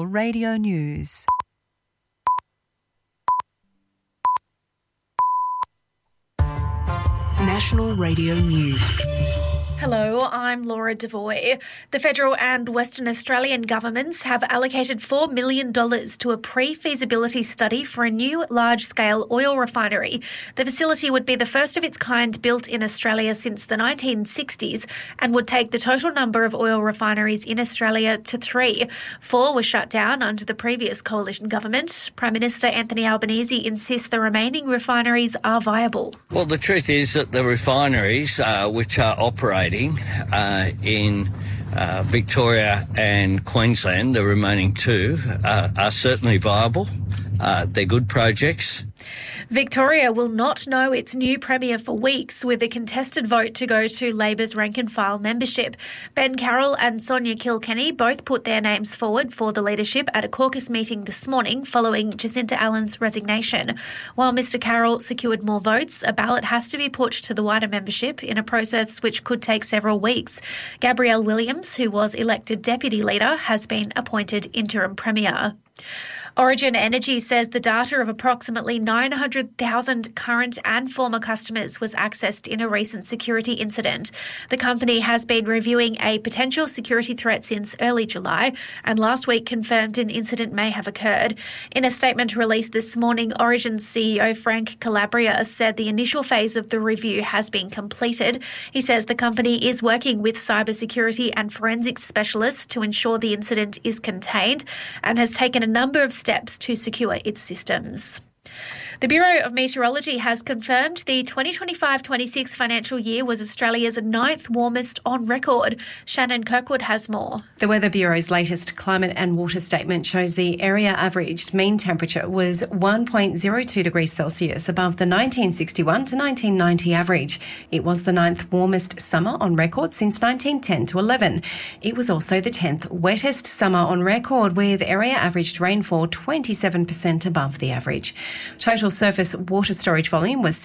Radio News. National Radio News. Hello, I'm Laura Devoy. The federal and Western Australian governments have allocated $4 million to a pre-feasibility study for a new large-scale oil refinery. The facility would be the first of its kind built in Australia since the 1960s and would take the total number of oil refineries in Australia to 3. 4 were shut down under the previous coalition government. Prime Minister Anthony Albanese insists the remaining refineries are viable. Well, the truth is that the refineries which are operating in Victoria and Queensland, the remaining 2, are certainly viable. They're good projects. Victoria will not know its new Premier for weeks, with a contested vote to go to Labor's rank-and-file membership. Ben Carroll and Sonia Kilkenny both put their names forward for the leadership at a caucus meeting this morning following Jacinta Allen's resignation. While Mr Carroll secured more votes, a ballot has to be put to the wider membership in a process which could take several weeks. Gabrielle Williams, who was elected Deputy Leader, has been appointed Interim Premier. Origin Energy says the data of approximately 900,000 current and former customers was accessed in a recent security incident. The company has been reviewing a potential security threat since early July and last week confirmed an incident may have occurred. In a statement released this morning, Origin's CEO Frank Calabria said the initial phase of the review has been completed. He says the company is working with cybersecurity and forensics specialists to ensure the incident is contained and has taken a number of steps to secure its systems. The Bureau of Meteorology has confirmed the 2025-26 financial year was Australia's 9th warmest on record. Shannon Kirkwood has more. The Weather Bureau's latest climate and water statement shows the area averaged mean temperature was 1.02 degrees Celsius above the 1961 to 1990 average. It was the 9th warmest summer on record since 1910 to 11. It was also the 10th wettest summer on record, with area averaged rainfall 27% above the average. Total surface water storage volume was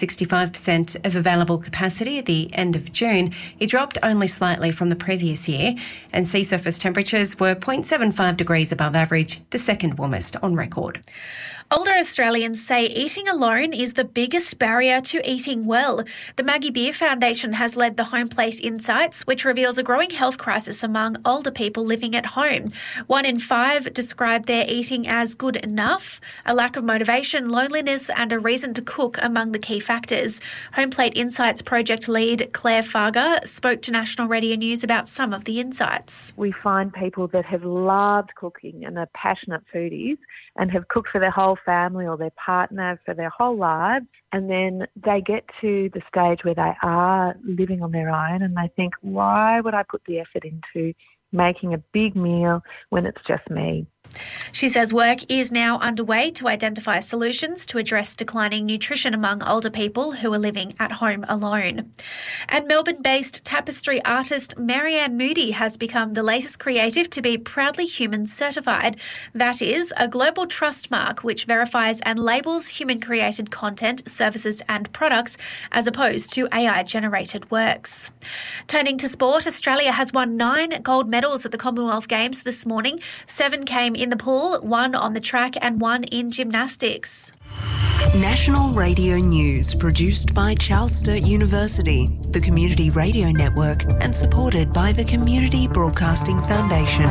65% of available capacity at the end of June. It dropped only slightly from the previous year, and sea surface temperatures were 0.75 degrees above average, the second warmest on record. Older Australians say eating alone is the biggest barrier to eating well. The Maggie Beer Foundation has led the Home Plate Insights, which reveals a growing health crisis among older people living at home. 1 in 5 describe their eating as good enough. A lack of motivation, loneliness and a reason to cook among the key factors. Home Plate Insights project lead Claire Farga spoke to National Radio News about some of the insights. We find people that have loved cooking and are passionate foodies and have cooked for their whole family or their partner for their whole lives, and then they get to the stage where they are living on their own and they think, why would I put the effort into making a big meal when it's just me? She says work is now underway to identify solutions to address declining nutrition among older people who are living at home alone. And Melbourne-based tapestry artist Marianne Moody has become the latest creative to be Proudly Human certified. That is a global trust mark which verifies and labels human-created content, services and products as opposed to AI-generated works. Turning to sport, Australia has won 9 gold medals at the Commonwealth Games this morning. 7 came in the pool, 1 on the track and 1 in gymnastics. National Radio News, produced by Charles Sturt University, the Community Radio Network, and supported by the Community Broadcasting Foundation.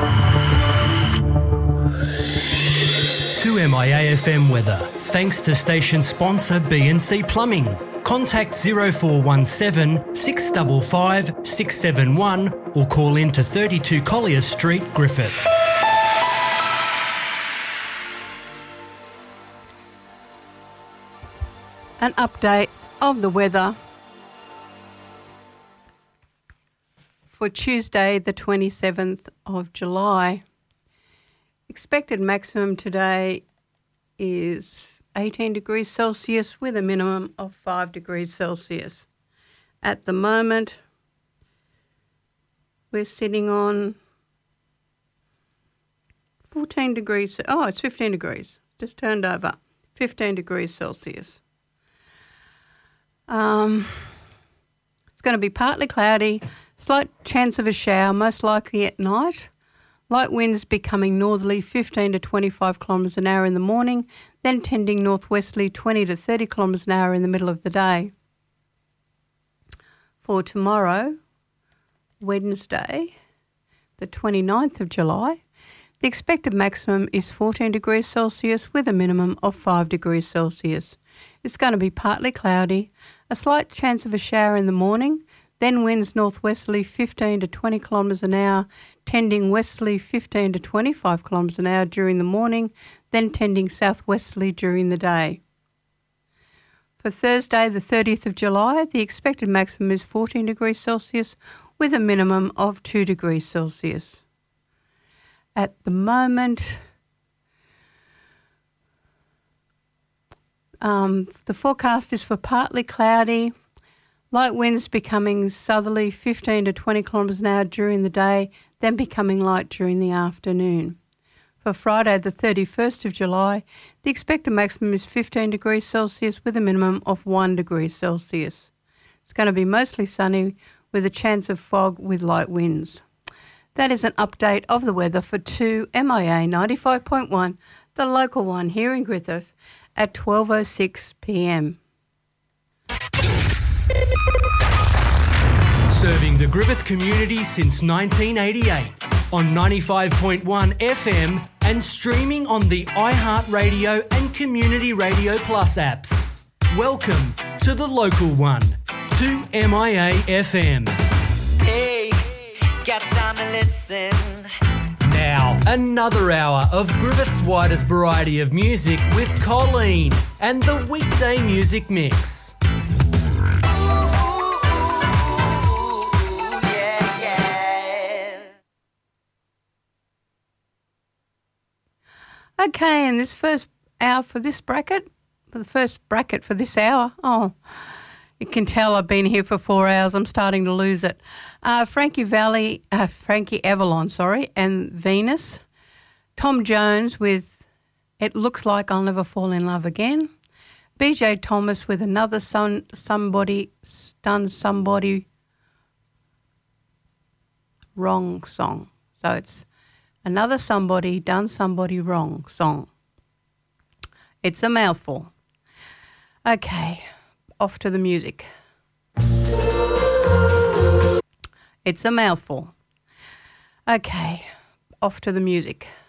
2MIA-FM weather, thanks to station sponsor B&C Plumbing. Contact 0417 655 671 or call in to 32 Collier Street, Griffith. An update of the weather for Tuesday, the 27th of July. Expected maximum today is 18 degrees Celsius with a minimum of 5 degrees Celsius. At the moment, we're sitting on 14 degrees. Oh, it's 15 degrees. Just turned over. 15 degrees Celsius. It's going to be partly cloudy, slight chance of a shower, most likely at night. Light winds becoming northerly 15 to 25 kilometres an hour in the morning, then tending northwesterly 20 to 30 kilometres an hour in the middle of the day. For tomorrow, Wednesday, the 29th of July, the expected maximum is 14 degrees Celsius with a minimum of 5 degrees Celsius. It's going to be partly cloudy, a slight chance of a shower in the morning, then winds northwesterly 15 to 20 kilometres an hour, tending westerly 15 to 25 kilometres an hour during the morning, then tending southwesterly during the day. For Thursday, the 30th of July, the expected maximum is 14 degrees Celsius with a minimum of 2 degrees Celsius. At the moment, the forecast is for partly cloudy, light winds becoming southerly 15 to 20 kilometres an hour during the day, then becoming light during the afternoon. For Friday, the 31st of July, the expected maximum is 15 degrees Celsius with a minimum of 1 degree Celsius. It's going to be mostly sunny with a chance of fog with light winds. That is an update of the weather for 2MIA 95.1, the local one here in Griffith, at 12:06 p.m. Serving the Griffith community since 1988 on 95.1 FM and streaming on the iHeartRadio and Community Radio Plus apps. Welcome to the local one, 2MIA FM. Hey, got time to listen. Now, another hour of Griffith's widest variety of music with Colleen and the weekday music mix. Okay, and this first hour for this bracket, for the first bracket for this hour, you can tell I've been here for 4 hours. I'm starting to lose it. Frankie Avalon, and Venus. Tom Jones with It Looks Like I'll Never Fall in Love Again. BJ Thomas with Another Somebody Done Somebody Wrong Song. So it's Another Somebody Done Somebody Wrong Song. It's a mouthful. Okay, off to the music. It's a mouthful. Okay, off to the music.